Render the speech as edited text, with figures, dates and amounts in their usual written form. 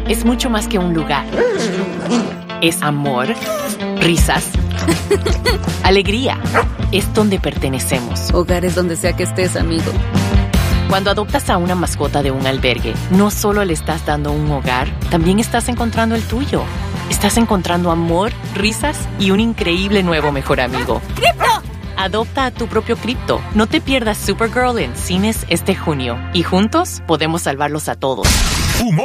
es mucho más que un lugar. Es amor, risas, alegría. Es donde pertenecemos. Hogar es donde sea que estés, amigo. Cuando adoptas a una mascota de un albergue, no solo le estás dando un hogar, también estás encontrando el tuyo. Estás encontrando amor, risas y un increíble nuevo mejor amigo. ¡Cripto! Adopta a tu propio cripto. No te pierdas Supergirl en cines este junio. Y juntos podemos salvarlos a todos. Humor.